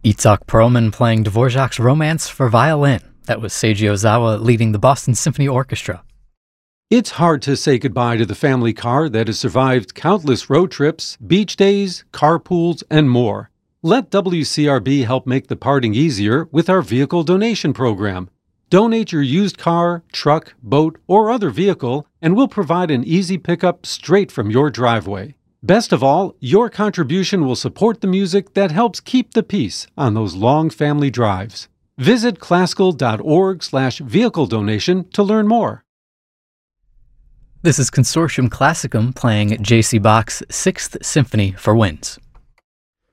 Itzhak Perlman playing Dvorak's Romance for violin. That was Seiji Ozawa leading the Boston Symphony Orchestra. It's hard to say goodbye to the family car that has survived countless road trips, beach days, carpools, and more. Let WCRB help make the parting easier with our vehicle donation program. Donate your used car, truck, boat, or other vehicle, and we'll provide an easy pickup straight from your driveway. Best of all, your contribution will support the music that helps keep the peace on those long family drives. Visit classical.org/vehicle donation to learn more. This is Consortium Classicum playing J.C. Bach's Sixth Symphony for winds.